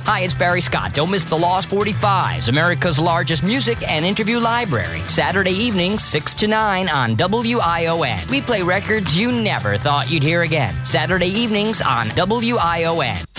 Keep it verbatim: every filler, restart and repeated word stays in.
Hi, it's Barry Scott. Don't miss the Lost forty-fives, America's largest music and interview library. Saturday evenings, six to nine on W I O N. We play records you never thought you'd hear again. Saturday evenings on W I O N.